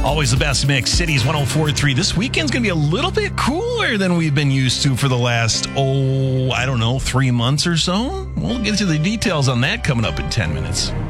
Always the best mix. Cities 104.3. This weekend's going to be a little bit cooler than we've been used to for the last, 3 months or so. We'll get to the details on that coming up in 10 minutes.